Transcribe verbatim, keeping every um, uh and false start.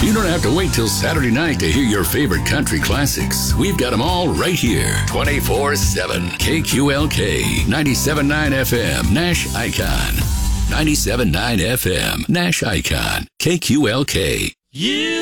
You don't have to wait till Saturday night to hear your favorite country classics. We've got them all right here, twenty-four seven. K Q L K, ninety-seven point nine F M, Nash Icon. ninety-seven point nine F M, Nash Icon. K Q L K. You